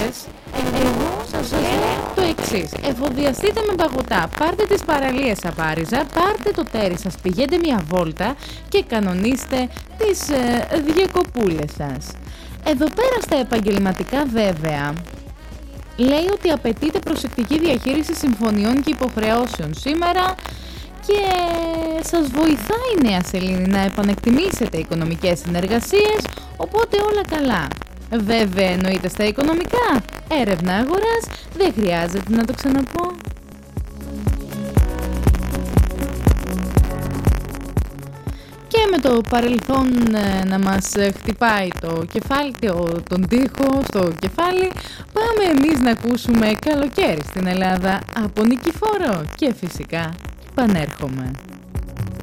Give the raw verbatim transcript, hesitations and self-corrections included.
παγωτές, εγώ σας λέω το εξής. Εφοδιαστείτε με παγωτά, πάρτε τις παραλίες απάριζα, πάρτε το τέρι σας, πηγαίνετε μια βόλτα και κανονίστε τις ε, διακοπούλες σας. Εδώ πέρα στα επαγγελματικά βέβαια, λέει ότι απαιτείται προσεκτική διαχείριση συμφωνιών και υποχρεώσεων σήμερα και σας βοηθάει η Νέα Σελήνη να επανεκτιμήσετε οικονομικές συνεργασίες, οπότε όλα καλά. Βέβαια εννοείται στα οικονομικά, έρευνα αγοράς, δεν χρειάζεται να το ξαναπώ. Και με το παρελθόν να μας χτυπάει το κεφάλι, τον τοίχο στο κεφάλι, πάμε εμείς να ακούσουμε καλοκαίρι στην Ελλάδα από Νικηφόρο και φυσικά πανέρχομαι.